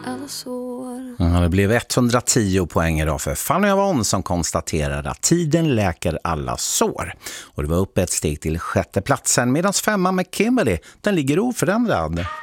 alla sår. Ja, det blev 110 poäng idag för Fanny Avon som konstaterade att tiden läker alla sår. Och det var upp ett steg till sjätte platsen medan femman med Kimberly, den ligger oförändrad.